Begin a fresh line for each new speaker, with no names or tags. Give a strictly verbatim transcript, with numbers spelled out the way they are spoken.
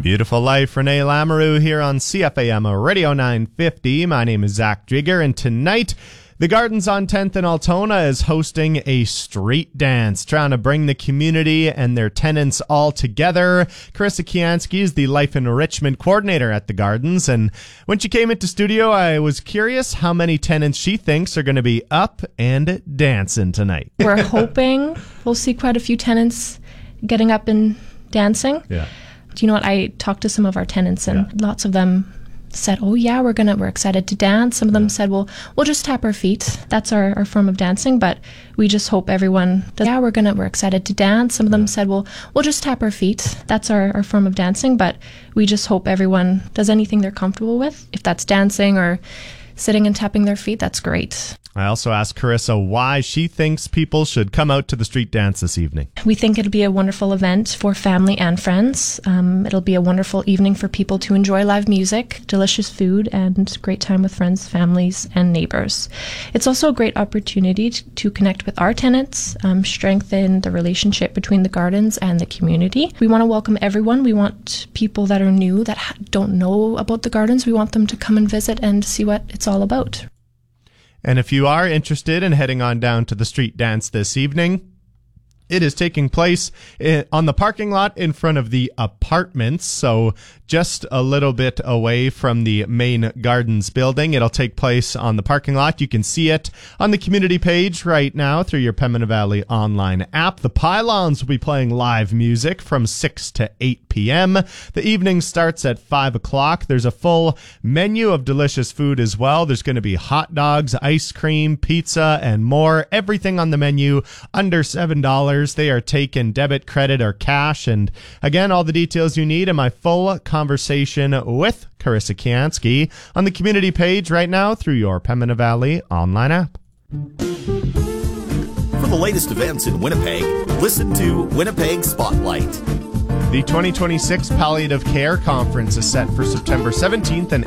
Beautiful Life, Renee Lamoureux here on C F A M Radio nine fifty. My name is Zach Jigger, and tonight the Gardens on tenth in Altona is hosting a street dance, trying to bring the community and their tenants all together. Carissa Kiansky is the Life Enrichment Coordinator at the Gardens, and when she came into studio, I was curious how many tenants she thinks are going to be up and dancing tonight.
We're hoping we'll see quite a few tenants getting up and dancing.
Yeah.
Do you know what? I talked to some of our tenants, and yeah. lots of them said, oh yeah, we're gonna we're excited to dance. Some of them yeah. said, well, we'll just tap our feet. That's our, our form of dancing, but we just hope everyone does. Yeah, we're gonna we're excited to dance. Some of them yeah. said, well, we'll just tap our feet. That's our, our form of dancing, but we just hope everyone does anything they're comfortable with. If that's dancing or sitting and tapping their feet, that's great.
I also asked Carissa why she thinks people should come out to the street dance this evening.
We think it'll be a wonderful event for family and friends. Um, it'll be a wonderful evening for people to enjoy live music, delicious food, and great time with friends, families, and neighbors. It's also a great opportunity to, to connect with our tenants, um, strengthen the relationship between the Gardens and the community. We want to welcome everyone. We want people that are new, that ha- don't know about the Gardens. We want them to come and visit and see what it's all about.
And if you are interested in heading on down to the street dance this evening, it is taking place on the parking lot in front of the apartments, so just a little bit away from the main Gardens building. It'll take place on the parking lot. You can see it on the community page right now through your Pembina Valley online app. The Pylons will be playing live music from six to eight p.m. The evening starts at five o'clock. There's a full menu of delicious food as well. There's going to be hot dogs, ice cream, pizza, and more. Everything on the menu under seven dollars. They are taking debit, credit, or cash. And again, all the details you need in my full conversation with Carissa Kiansky on the community page right now through your Pembina Valley online app.
For the latest events in Winnipeg, listen to Winnipeg Spotlight.
The twenty twenty-six Palliative Care Conference is set for September seventeenth and